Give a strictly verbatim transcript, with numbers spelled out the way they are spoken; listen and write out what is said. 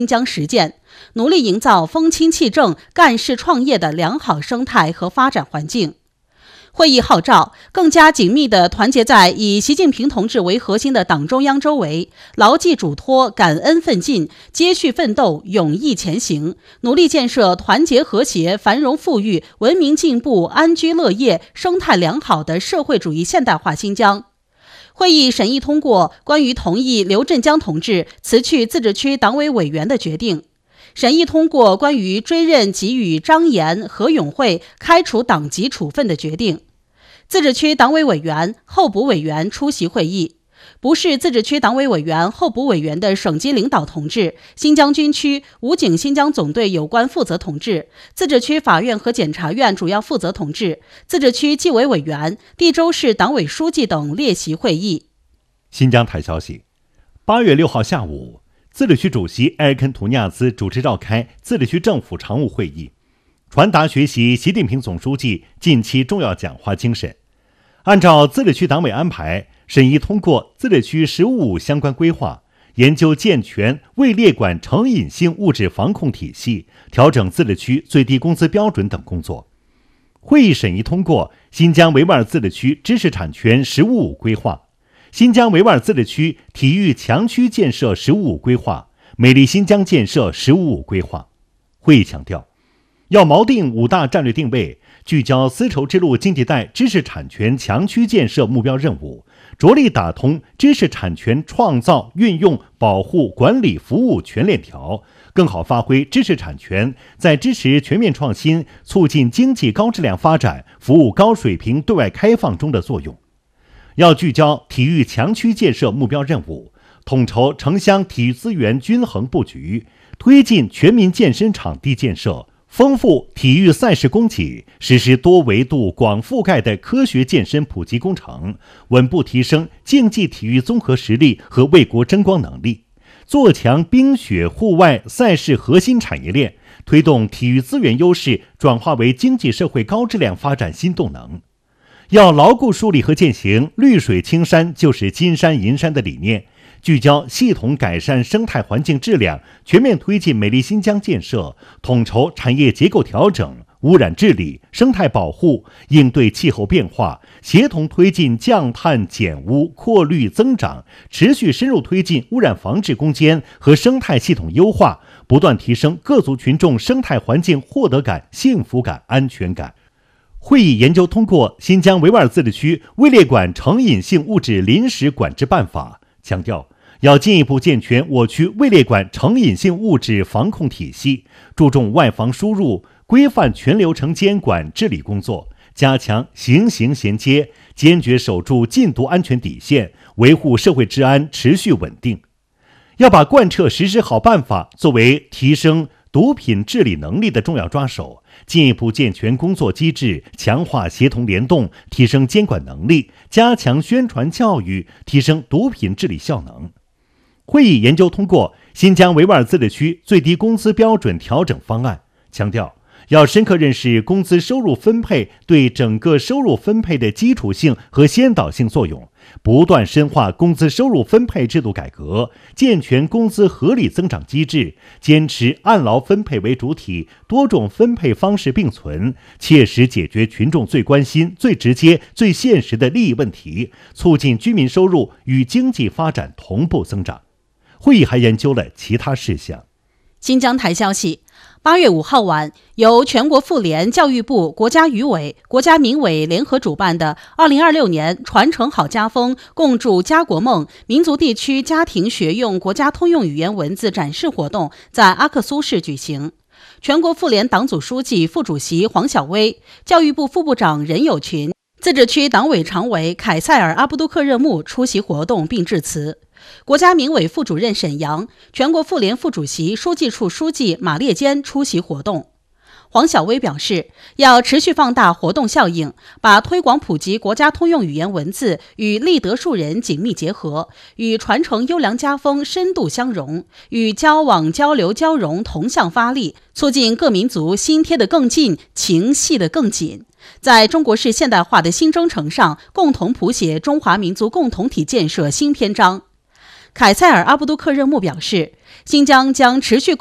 新疆实践，努力营造风清气正、干事创业的良好生态和发展环境。会议号召更加紧密地团结在以习近平同志为核心的党中央周围，牢记嘱托，感恩奋进，接续奋斗，勇毅前行，努力建设团结和谐、繁荣富裕、文明进步、安居乐业、生态良好的社会主义现代化新疆。会议审议通过关于同意刘振江同志辞去自治区党委委员的决定，审议通过关于追认给予张岩、何永慧开除党籍处分的决定。自治区党委委员、候补委员出席会议，不是自治区党委委员、候补委员的省级领导同志、新疆军区、武警新疆总队有关负责同志、自治区法院和检察院主要负责同志、自治区纪委委员、地州市党委书记等列席会议。 新疆台消息，八月六号下午，自治区主席埃尔肯图尼亚兹主持召开自治区政府常务会议，传达学习习近平总书记近期重要讲话精神。按照自治区党委安排，审议通过自治区“十五五”相关规划，研究健全未列管成瘾性物质防控体系，调整自治区最低工资标准等工作。会议审议通过新疆维吾尔自治区知识产权“十五五”规划、新疆维吾尔自治区体育强区建设“十五五”规划、美丽新疆建设“十五五”规划。会议强调，要锚定五大战略定位，聚焦丝绸之路经济带知识产权强区建设目标任务，着力打通知识产权创造、运用、保护、管理、服务全链条，更好发挥知识产权在支持全面创新、促进经济高质量发展、服务高水平对外开放中的作用。要聚焦体育强区建设目标任务，统筹城乡体育资源均衡布局，推进全民健身场地建设，丰富体育赛事供给，实施多维度广覆盖的科学健身普及工程，稳步提升竞技体育综合实力和为国争光能力，做强冰雪户外赛事核心产业链，推动体育资源优势转化为经济社会高质量发展新动能。要牢固树立和践行绿水青山就是金山银山的理念，聚焦系统改善生态环境质量，全面推进美丽新疆建设，统筹产业结构调整、污染治理、生态保护，应对气候变化，协同推进降碳减污、扩绿增长，持续深入推进污染防治攻坚和生态系统优化，不断提升各族群众生态环境获得感、幸福感、安全感。会议研究通过新疆维吾尔自治区未列管成瘾性物质临时管制办法，强调要进一步健全我区未列管成瘾性物质防控体系，注重外防输入，规范全流程监管治理工作，加强形形衔接，坚决守住禁毒安全底线，维护社会治安持续稳定。要把贯彻实施好办法作为提升毒品治理能力的重要抓手，进一步健全工作机制，强化协同联动，提升监管能力，加强宣传教育，提升毒品治理效能。会议研究通过新疆维吾尔自治区最低工资标准调整方案，强调要深刻认识工资收入分配对整个收入分配的基础性和先导性作用，不断深化工资收入分配制度改革，健全工资合理增长机制，坚持按劳分配为主体，多种分配方式并存，切实解决群众最关心、最直接、最现实的利益问题，促进居民收入与经济发展同步增长。会议还研究了其他事项。 新疆台消息，八月五号晚，由全国妇联、教育部、国家语委、国家民委联合主办的二零二六年传承好家风，共筑家国梦民族地区家庭学用国家通用语言文字展示活动在阿克苏市举行。全国妇联党组书记、副主席黄晓薇，教育部副部长任友群，自治区党委常委凯塞尔阿布杜克热木出席活动并致辞。国家民委副主任沈阳、全国妇联副主席、书记处书记马列坚出席活动。黄晓薇表示，要持续放大活动效应，把推广普及国家通用语言文字与立德树人紧密结合，与传承优良家风深度相融，与交往交流交融同向发力，促进各民族心贴得更近，情系得更紧，在中国式现代化的新征程上，共同谱写中华民族共同体建设新篇章。凯塞尔阿布杜克热木表示， 新疆将持续